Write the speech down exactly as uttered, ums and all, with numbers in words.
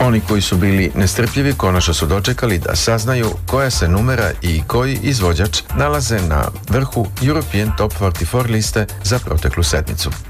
Oni koji su bili nestrpljivi konačno su dočekali da saznaju koja se numera i koji izvođač nalaze na vrhu European Top četrdeset četiri liste za proteklu sedmicu.